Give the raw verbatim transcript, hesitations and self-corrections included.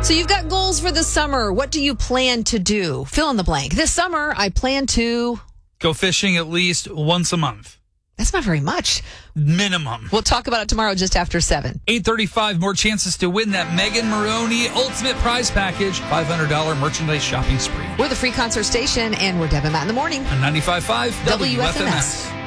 So you've got goals for the summer. What do you plan to do? Fill in the blank. This summer, I plan to... Go fishing at least once a month. That's not very much. Minimum. We'll talk about it tomorrow just after seven. eight thirty-five, more chances to win that Megan Maroney Ultimate Prize Package, five hundred dollars merchandise shopping spree. We're the Free Concert Station, and we're Deb and Matt in the morning. On ninety-five point five W F M S. W F M S.